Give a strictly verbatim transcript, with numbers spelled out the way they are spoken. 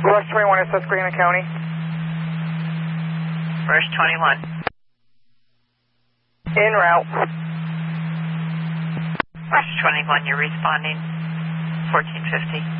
Rush twenty-one in Susquehanna County. Rush twenty-one. En route. Rush twenty-one, you're responding. fourteen fifty.